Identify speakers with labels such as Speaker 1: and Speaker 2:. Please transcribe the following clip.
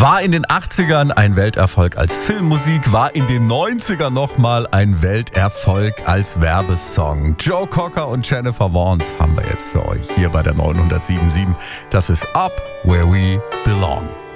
Speaker 1: War in den 80ern ein Welterfolg als Filmmusik, war in den 90ern nochmal ein Welterfolg als Werbesong. Joe Cocker und Jennifer Warnes haben wir jetzt für euch hier bei der 907.7. Das ist Up Where We Belong.